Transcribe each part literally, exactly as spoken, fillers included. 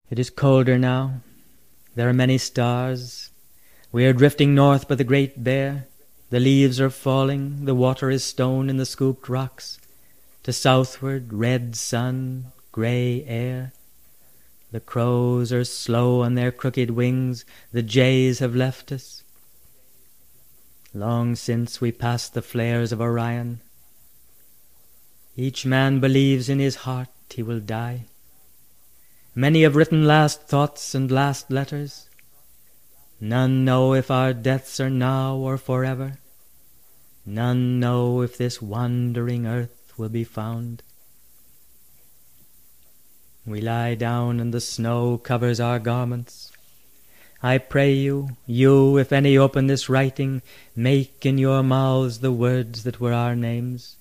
It is colder now. There are many stars. We are drifting north by the Great Bear. The leaves are falling. The water is stone in the scooped rocks. To southward, red sun, grey air. The crows are slow on their crooked wings. The jays have left us. Long since we passed the flares of Orion. Each man believes in his heart he will die. Many have written last thoughts and last letters. None know if our deaths are now or forever. None know if this wandering earth will be found. We lie down and the snow covers our garments. I pray you, you, if any open this writing, make in your mouths the words that were our names.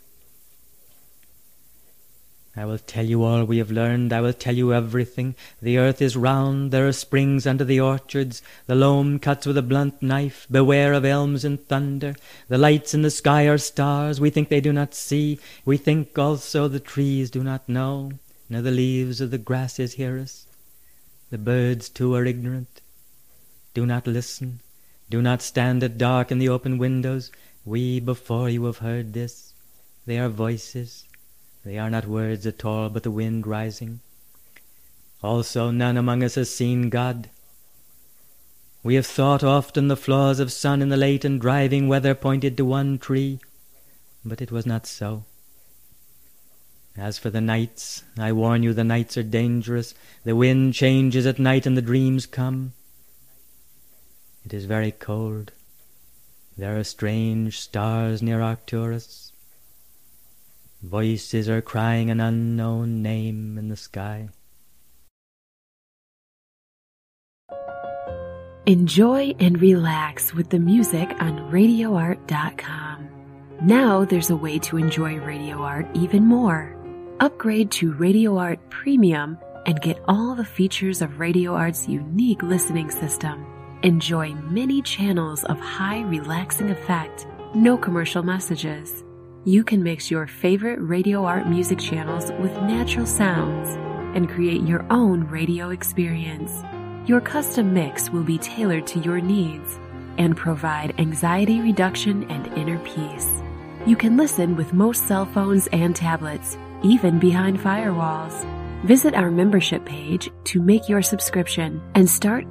I will tell you all we have learned, I will tell you everything. The earth is round, there are springs under the orchards, the loam cuts with a blunt knife, beware of elms and thunder. The lights in the sky are stars, we think they do not see, we think also the trees do not know, nor the leaves of the grasses hear us. The birds too are ignorant. Do not listen, do not stand at dark in the open windows. We before you have heard this. They are voices. They are not words at all, but the wind rising. Also none among us has seen God. We have thought often the flaws of sun in the late and driving weather pointed to one tree, but it was not so. As for the nights, I warn you the nights are dangerous. The wind changes at night and the dreams come. It is very cold. There are strange stars near Arcturus. Voices are crying an unknown name in the sky. Enjoy and relax with the music on radio art dot com. Now there's a way to enjoy Radio Art even more. Upgrade to Radio Art Premium and get all the features of Radio Art's unique listening system. Enjoy many channels of high relaxing effect, no commercial messages. You can mix your favorite Radio Art music channels with natural sounds and create your own radio experience. Your custom mix will be tailored to your needs and provide anxiety reduction and inner peace. You can listen with most cell phones and tablets, even behind firewalls. Visit our membership page to make your subscription and start